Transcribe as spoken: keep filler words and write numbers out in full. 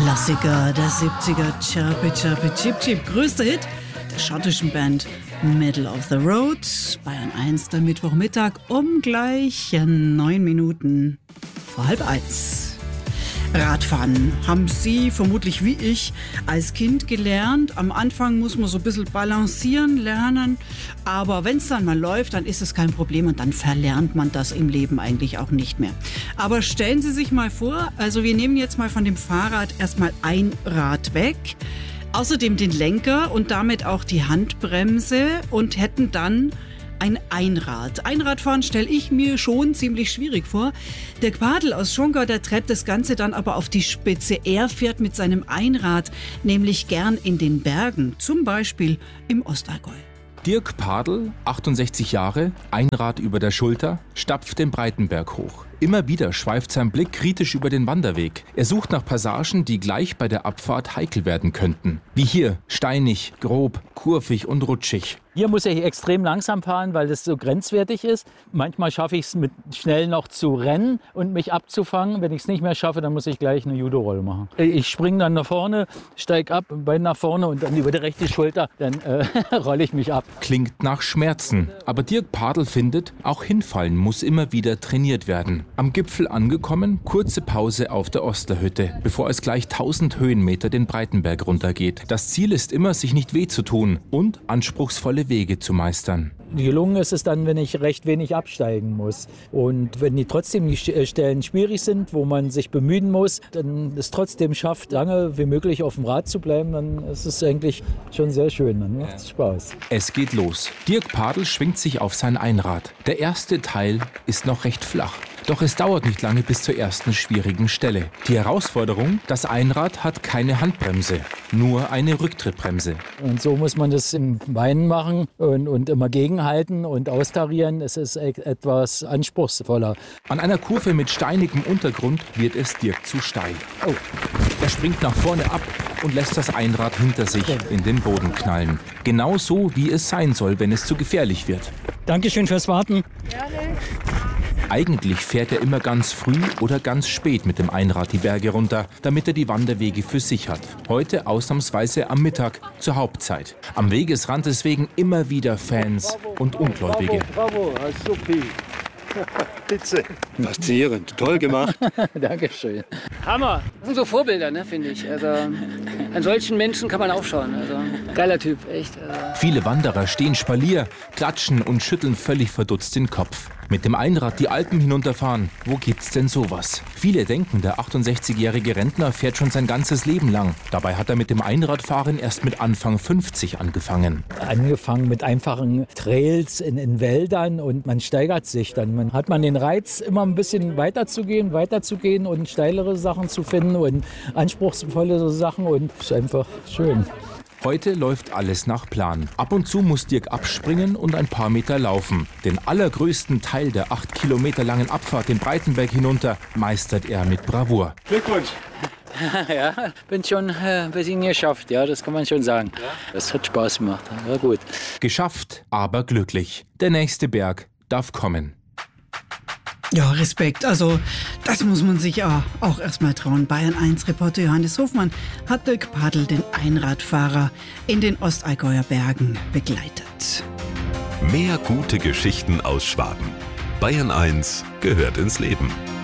Klassiker der siebziger, Chirpy Chirpy Chip Chip, größter Hit der schottischen Band Middle of the Road. Bayern eins, der Mittwochmittag um gleich neun Minuten vor halb eins. Radfahren haben Sie vermutlich wie ich als Kind gelernt. Am Anfang muss man so ein bisschen balancieren lernen, aber wenn es dann mal läuft, dann ist es kein Problem und dann verlernt man das im Leben eigentlich auch nicht mehr. Aber stellen Sie sich mal vor, also wir nehmen jetzt mal von dem Fahrrad erstmal ein Rad weg, außerdem den Lenker und damit auch die Handbremse und hätten dann ein Einrad. Einradfahren stelle ich mir schon ziemlich schwierig vor. Der Padel aus Schongau, der treibt das Ganze dann aber auf die Spitze. Er fährt mit seinem Einrad nämlich gern in den Bergen, zum Beispiel im Ostallgäu. Dirk Padel, achtundsechzig Jahre, Einrad über der Schulter, stapft den Breitenberg hoch. Immer wieder schweift sein Blick kritisch über den Wanderweg. Er sucht nach Passagen, die gleich bei der Abfahrt heikel werden könnten. Wie hier, steinig, grob, kurvig und rutschig. Hier muss ich extrem langsam fahren, weil das so grenzwertig ist. Manchmal schaffe ich es mit schnell noch zu rennen und mich abzufangen. Wenn ich es nicht mehr schaffe, dann muss ich gleich eine Judo-Rolle machen. Ich springe dann nach vorne, steige ab, Bein nach vorne und dann über die rechte Schulter, dann äh, rolle ich mich ab. Klingt nach Schmerzen. Aber Dirk Padel findet, auch hinfallen muss immer wieder trainiert werden. Am Gipfel angekommen, kurze Pause auf der Ostlerhütte, bevor es gleich tausend Höhenmeter den Breitenberg runtergeht. Das Ziel ist immer, sich nicht weh zu tun und anspruchsvolle Wege zu meistern. Gelungen ist es dann, wenn ich recht wenig absteigen muss. Und wenn die trotzdem die Stellen schwierig sind, wo man sich bemühen muss, dann es trotzdem schafft, lange wie möglich auf dem Rad zu bleiben, dann ist es eigentlich schon sehr schön. Dann macht es Spaß. Es geht los. Dirk Padel schwingt sich auf sein Einrad. Der erste Teil ist noch recht flach. Doch es dauert nicht lange bis zur ersten schwierigen Stelle. Die Herausforderung, das Einrad hat keine Handbremse, nur eine Rücktrittbremse. Und so muss man das im Beinen machen und, und immer gegenhalten und austarieren. Es ist e- etwas anspruchsvoller. An einer Kurve mit steinigem Untergrund wird es Dirk zu steil. Oh. Er springt nach vorne ab und lässt das Einrad hinter sich in den Boden knallen. Genau so, wie es sein soll, wenn es zu gefährlich wird. Dankeschön fürs Warten. Gerne. Eigentlich fährt er immer ganz früh oder ganz spät mit dem Einrad die Berge runter, damit er die Wanderwege für sich hat. Heute ausnahmsweise am Mittag, zur Hauptzeit. Am Wegesrand deswegen immer wieder Fans und Ungläubige. Bravo, bravo, super. Bitte. Faszinierend, toll gemacht. Dankeschön. Hammer. Das sind so Vorbilder, ne, finde ich. Also, an solchen Menschen kann man aufschauen. Also, geiler Typ, echt. Also. Viele Wanderer stehen Spalier, klatschen und schütteln völlig verdutzt den Kopf. Mit dem Einrad die Alpen hinunterfahren, wo gibt's denn sowas? Viele denken, der achtundsechzigjährige Rentner fährt schon sein ganzes Leben lang. Dabei hat er mit dem Einradfahren erst mit Anfang fünfzig angefangen. Angefangen mit einfachen Trails in, in Wäldern und man steigert sich dann. Man hat man den Reiz, immer ein bisschen weiterzugehen, weiterzugehen und steilere Sachen zu finden und anspruchsvolle Sachen und es ist einfach schön. Heute läuft alles nach Plan. Ab und zu muss Dirk abspringen und ein paar Meter laufen. Den allergrößten Teil der acht Kilometer langen Abfahrt den Breitenberg hinunter meistert er mit Bravour. Glückwunsch. Ja, bin schon äh, ein bisschen geschafft, ja, das kann man schon sagen. Ja? Das hat Spaß gemacht, war gut. Geschafft, aber glücklich. Der nächste Berg darf kommen. Ja, Respekt. Also, das muss man sich ja auch erstmal trauen. Bayern eins Reporter Johannes Hofmann hat Dirk Padel, den Einradfahrer, in den Ostallgäuer Bergen begleitet. Mehr gute Geschichten aus Schwaben. Bayern eins gehört ins Leben.